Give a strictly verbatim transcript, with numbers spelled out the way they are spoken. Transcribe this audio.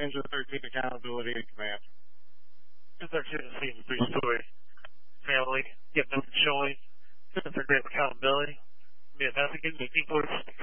Ninja thirteen Accountability and Command. Ninja thirteen is seeing the three-story family, getting them showing, their great accountability, be investigating the key force